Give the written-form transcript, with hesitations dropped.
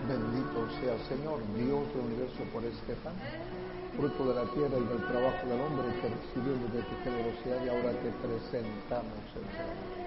Bendito sea el Señor, Dios del universo, por este pan, fruto de la tierra y del trabajo del hombre, que recibió desde tu generosidad y ahora te presentamos el Señor.